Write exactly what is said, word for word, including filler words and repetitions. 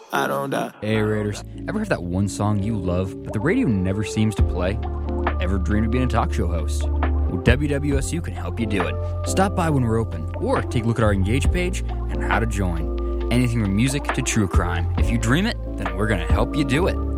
I don't die. Hey Raiders, ever have that one song you love, but the radio never seems to play? Ever dreamed of being a talk show host? Well, W W S U can help you do it. Stop by when we're open, or take a look at our Engage page and how to join. Anything from music to true crime. If you dream it, then we're going to help you do it.